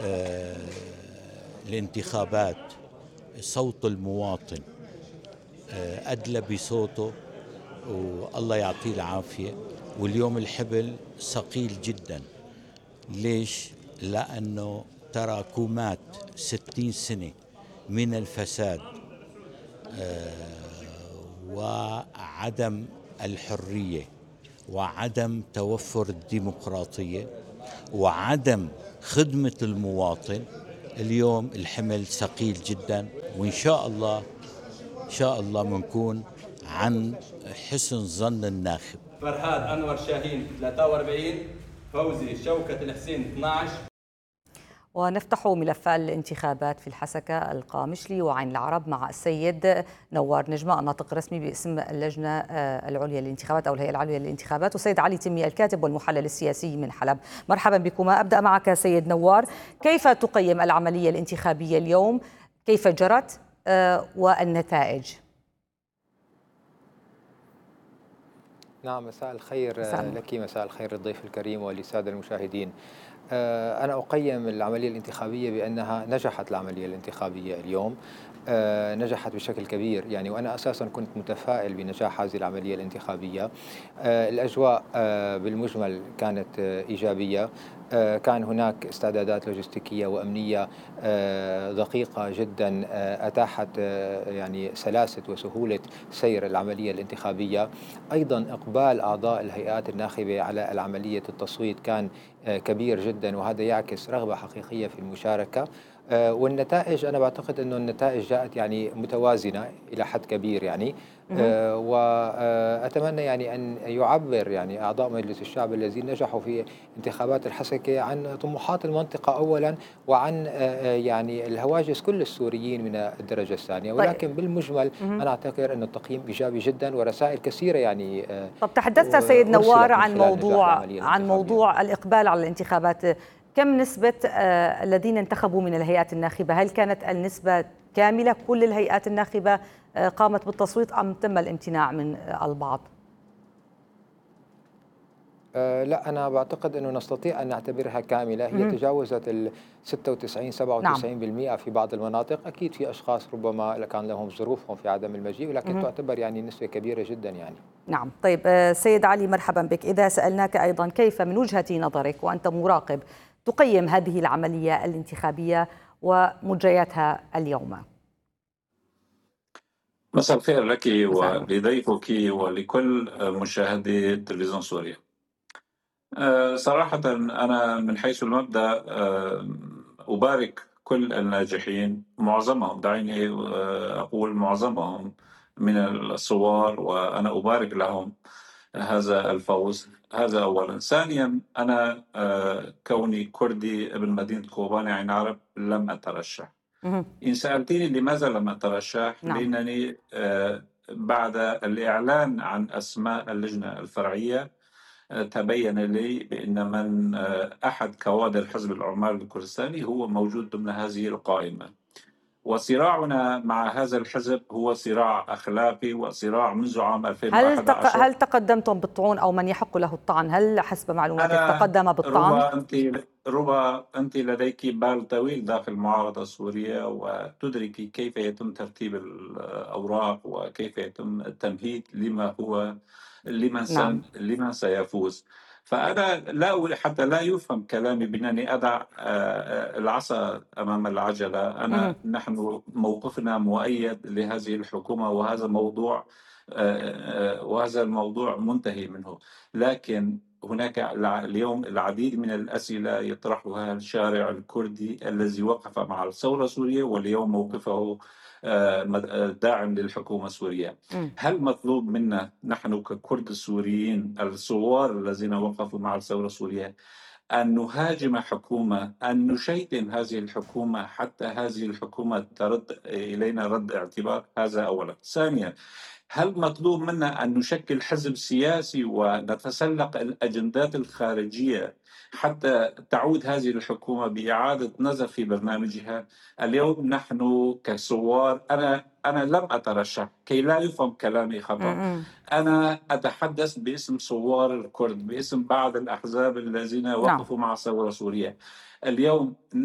آه، الانتخابات صوت المواطن أدلى بصوته، والله يعطيه العافية. واليوم الحبل ثقيل جدا. ليش؟ لأنه تراكمات 60 سنة من الفساد وعدم الحرية وعدم توفر الديمقراطية وعدم خدمة المواطن. اليوم الحمل ثقيل جدا، وإن شاء الله إن شاء الله بنكون عن حسن ظن الناخب. فرهاد أنور شاهين 43، فوزي شوكة الحسين 12. ونفتح ملف الانتخابات في الحسكة القامشلي وعين العرب مع السيد نوار نجمة، الناطق الرسمي باسم اللجنة العليا للانتخابات أو الهيئة العليا للانتخابات، والسيد علي تمي الكاتب والمحلل السياسي من حلب. مرحبا بكما. أبدأ معك سيد نوار، كيف تقيم العملية الانتخابية اليوم؟ كيف جرت والنتائج؟ نعم، مساء الخير لك، مساء الخير للضيف الكريم وللسادة المشاهدين. أنا أقيم العملية الانتخابية بأنها نجحت. العملية الانتخابية اليوم نجحت بشكل كبير يعني، وأنا أساسا كنت متفائل بنجاح هذه العملية الانتخابية. الأجواء بالمجمل كانت إيجابية. كان هناك استعدادات لوجستيكية وأمنية دقيقة جدا أتاحت يعني سلاسة وسهولة سير العملية الانتخابية. أيضا إقبال أعضاء الهيئات الناخبة على العملية التصويت كان كبير جدا، وهذا يعكس رغبة حقيقية في المشاركة. والنتائج أنا بعتقد أنه النتائج جاءت يعني متوازنة إلى حد كبير يعني. وأتمنى يعني أن يعبر يعني أعضاء مجلس الشعب الذين نجحوا في انتخابات الحسكة عن طموحات المنطقة أولا، وعن يعني الهواجس كل السوريين من الدرجة الثانية. ولكن بالمجمل أنا أعتقد أن التقييم إيجابي جدا، ورسائل كثيرة يعني. طب تحدثت سيد نوار عن موضوع الإقبال على الانتخابات. كم نسبة الذين انتخبوا من الهيئات الناخبة؟ هل كانت النسبة كاملة، كل الهيئات الناخبة قامت بالتصويت، أم تم الامتناع من البعض؟ لا، أنا بعتقد أنه نستطيع أن نعتبرها كاملة. هي تجاوزت ال 96 97% في بعض المناطق. أكيد في أشخاص ربما كان لهم ظروفهم في عدم المجيء، ولكن تعتبر يعني نسبة كبيرة جدا يعني. نعم. طيب سيد علي، مرحبا بك. إذا سألناك أيضا كيف من وجهة نظرك وأنت مراقب تقيم هذه العملية الانتخابية ومجرياتها اليوم؟ مساء الخير لك ولضيفك ولكل مشاهدي تلفزيون سوريا. صراحة أنا من حيث المبدأ أبارك كل الناجحين، معظمهم، دعيني أقول معظمهم من الثوار، وأنا أبارك لهم هذا الفوز. هذا أولا. ثانيا، أنا كوني كردي ابن مدينة كوباني عين عرب لم أترشح. إن سألتني لماذا لم أترشح، لأنني بعد الإعلان عن أسماء اللجنة الفرعية تبين لي بأن من أحد كوادر حزب العمال الكردستاني هو موجود ضمن هذه القائمة، وصراعنا مع هذا الحزب هو صراع أخلاقي وصراع منذ عام 2011. هل تقدمتم بالطعون أو من يحق له الطعن؟ هل حسب معلوماتك تقدم بالطعن؟ ربما أنت لديك بال طويل داخل المعارضة السورية وتدركي كيف يتم ترتيب الأوراق وكيف يتم التمهيد لمن سيفوز. فأنا حتى لا يفهم كلامي بأنني أضع العصا أمام العجلة. نحن موقفنا مؤيد لهذه الحكومة، وهذا الموضوع منتهي منه. لكن هناك اليوم العديد من الأسئلة يطرحها الشارع الكردي الذي وقف مع الثورة السورية واليوم موقفه داعم للحكومة السورية. هل مطلوب منا نحن ككرد السوريين الثوار الذين وقفوا مع الثورة السورية أن نهاجم حكومة، أن نشيطن هذه الحكومة حتى هذه الحكومة ترد إلينا رد اعتبار؟ هذا أولا. ثانيا، هل مطلوب منا أن نشكل حزب سياسي ونتسلق الأجندات الخارجية حتى تعود هذه الحكومة بإعادة نظر في برنامجها؟ اليوم نحن كثوار، أنا لم أترشح كي لا يفهم كلامي خطأ. أنا أتحدث باسم ثوار الكرد، باسم بعض الأحزاب الذين وقفوا مع الثورة السورية. اليوم